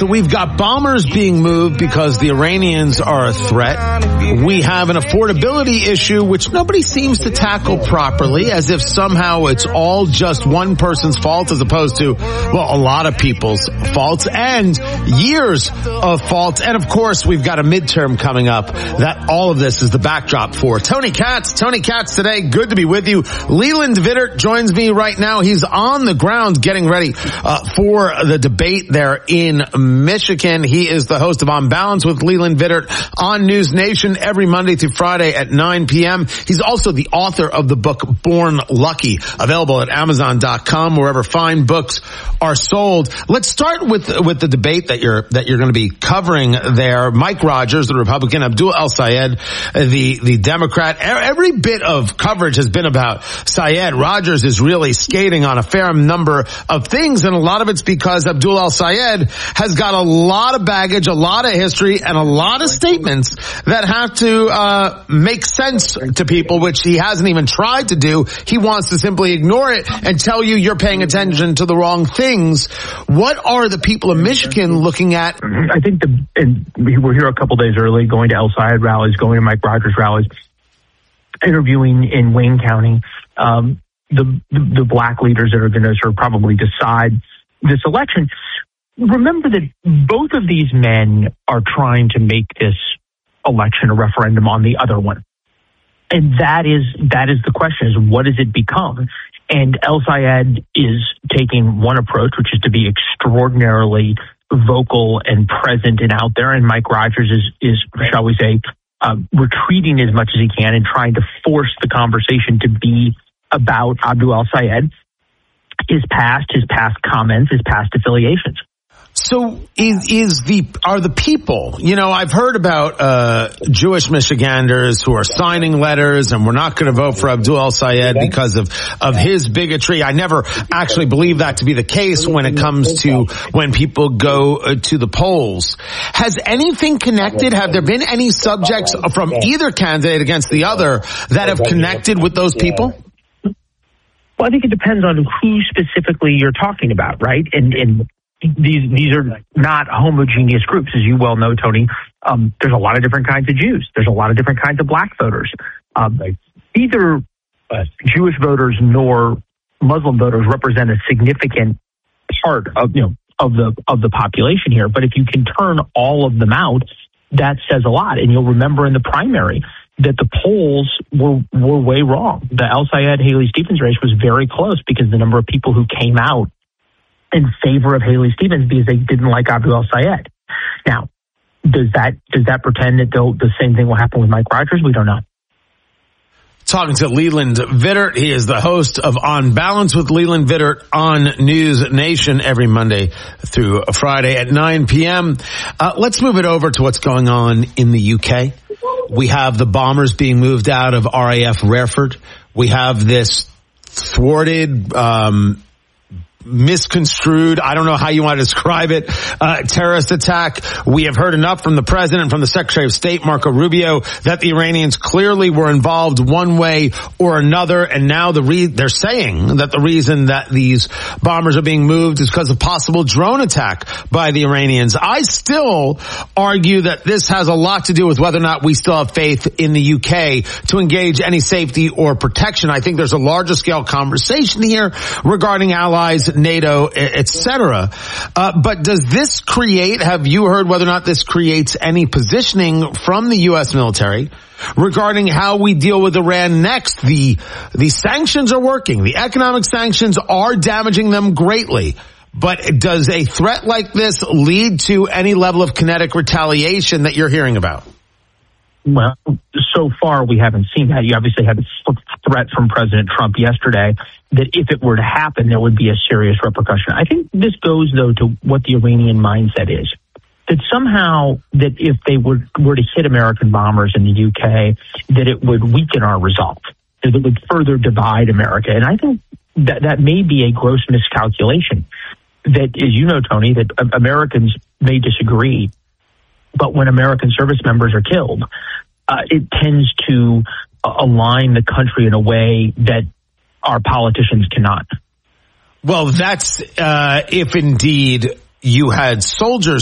So we've got bombers being moved because the Iranians are a threat. We have an affordability issue which nobody seems to tackle properly, as if somehow it's all just one person's fault as opposed to, well, a lot of people's faults and years of faults. And of course, we've got a midterm coming up that all of this is the backdrop for. Tony Katz today, good to be with you. Leland Vittert joins me right now. He's on the ground getting ready for the debate there in Michigan. He is the host of On Balance with Leland Vittert on News Nation every Monday through Friday at 9 p.m. He's also the author of the book Born Lucky, available at Amazon.com, wherever fine books are sold. Let's start with the debate that you're going to be covering there. Mike Rogers, the Republican, Abdul El-Sayed, the Democrat. Every bit of coverage has been about Sayed. Rogers is really skating on a fair number of things, and a lot of it's because Abdul El-Sayed has got a lot of baggage, a lot of history, and a lot of statements that have to make sense to people, which he hasn't even tried to do. He wants to simply ignore it and tell you you're paying attention to the wrong things. What are the people of Michigan looking at? I think we were here a couple days early, going to El-Sayed rallies, going to Mike Rogers rallies, interviewing in Wayne County, the black leaders that are going to sort of probably decide this election. Remember that both of these men are trying to make this election a referendum on the other one. And that is the question, is what does it become? And El-Sayed is taking one approach, which is to be extraordinarily vocal and present and out there. And Mike Rogers is shall we say, retreating as much as he can and trying to force the conversation to be about Abdul El-Sayed, his past comments, his past affiliations. So are the people, I've heard about Jewish Michiganders who are signing letters and we're not going to vote for Abdul El-Sayed because of his bigotry. I never actually believe that to be the case when it comes to when people go to the polls. Has anything connected? Have there been any subjects from either candidate against the other that have connected with those people? Well, I think it depends on who specifically you're talking about, right? And these are not homogeneous groups, as you well know, Tony. There's a lot of different kinds of Jews. There's a lot of different kinds of black voters. Neither Jewish voters nor Muslim voters represent a significant part of the population here. But if you can turn all of them out, that says a lot. And you'll remember in the primary that the polls were way wrong. The El-Sayed-Haley Stevens race was very close because the number of people who came out in favor of Haley Stevens because they didn't like Abdul El-Sayed. Now, does that pretend that the same thing will happen with Mike Rogers? We don't know. Talking to Leland Vittert. He is the host of On Balance with Leland Vittert on News Nation every Monday through Friday at 9 p.m. Let's move it over to what's going on in the UK. We have the bombers being moved out of RAF Rareford. We have this thwarted, misconstrued, I don't know how you want to describe it, terrorist attack. We have heard enough from the president and from the Secretary of State, Marco Rubio, that the Iranians clearly were involved one way or another. And now they're saying that the reason that these bombers are being moved is because of possible drone attack by the Iranians. I still argue that this has a lot to do with whether or not we still have faith in the UK to engage any safety or protection. I think there's a larger scale conversation here regarding allies, NATO, etc. But does this have you heard whether or not this creates any positioning from the U.S. military regarding how we deal with Iran next? The sanctions are working. The economic sanctions are damaging them greatly. But does a threat like this lead to any level of kinetic retaliation that you're hearing about? Well, so far we haven't seen that. You obviously had a threat from President Trump yesterday that if it were to happen, there would be a serious repercussion. I think this goes, though, to what the Iranian mindset is. That somehow, that if they were to hit American bombers in the UK, that it would weaken our resolve, that it would further divide America. And I think that may be a gross miscalculation. That, as you know, Tony, that Americans may disagree, but when American service members are killed, it tends to align the country in a way that our politicians cannot. Well, that's if indeed you had soldiers